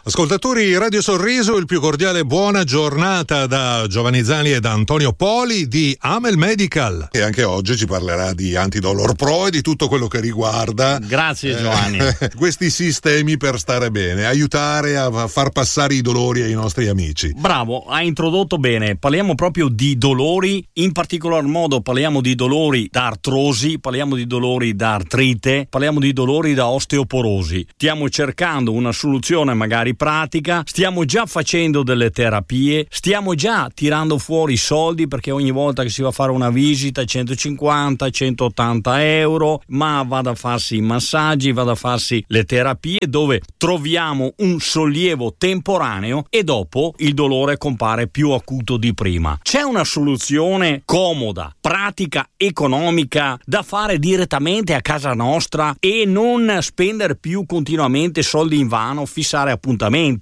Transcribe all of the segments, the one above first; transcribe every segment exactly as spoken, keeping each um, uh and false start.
Ascoltatori Radio Sorriso, il più cordiale buona giornata da Giovanni Zani e da Antonio Poli di Amel Medical, e anche oggi ci parlerà di Antidolor Pro e di tutto quello che riguarda grazie Giovanni eh, questi sistemi per stare bene, aiutare a far passare i dolori ai nostri amici. Bravo, hai introdotto bene. Parliamo proprio di dolori, in particolar modo parliamo di dolori da artrosi, parliamo di dolori da artrite, parliamo di dolori da osteoporosi. Stiamo cercando una soluzione magari pratica, stiamo già facendo delle terapie, stiamo già tirando fuori i soldi, perché ogni volta che si va a fare una visita centocinquanta centottanta euro, ma vada a farsi i massaggi, vada a farsi le terapie, dove troviamo un sollievo temporaneo e dopo il dolore compare più acuto di prima. C'è una soluzione comoda, pratica, economica da fare direttamente a casa nostra e non spendere più continuamente soldi in vano, fissare appuntamenti?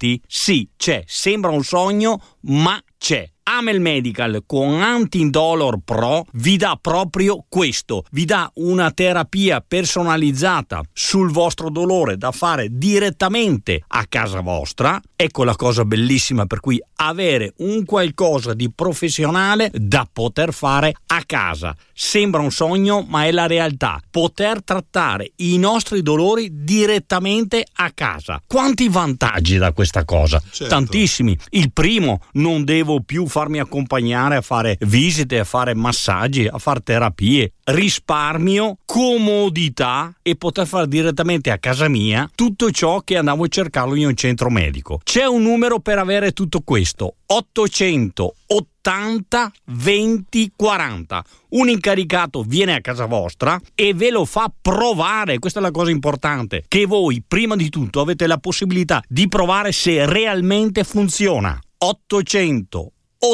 Sì, c'è. Sembra un sogno, ma c'è. Amel Medical con Antidolor Pro vi dà proprio questo, vi dà una terapia personalizzata sul vostro dolore da fare direttamente a casa vostra. Ecco la cosa bellissima, per cui avere un qualcosa di professionale da poter fare a casa. Sembra un sogno, ma è la realtà. Poter trattare i nostri dolori direttamente a casa. Quanti vantaggi da questa cosa? Certo. Tantissimi. Il primo, non devo più farmi accompagnare a fare visite, a fare massaggi, a fare terapie. Risparmio, comodità e poter fare direttamente a casa mia tutto ciò che andavo a cercarlo in un centro medico. C'è un numero per avere tutto questo: ottocento ottanta venti quaranta. Un incaricato viene a casa vostra e ve lo fa provare. Questa è la cosa importante, che voi prima di tutto avete la possibilità di provare se realmente funziona. ottocento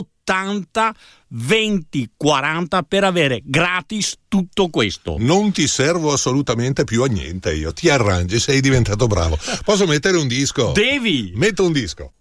ottanta venti quaranta per avere gratis tutto questo. Non ti servo assolutamente più a niente io, ti arrangi, sei diventato bravo. Posso mettere un disco? Devi! Metto un disco.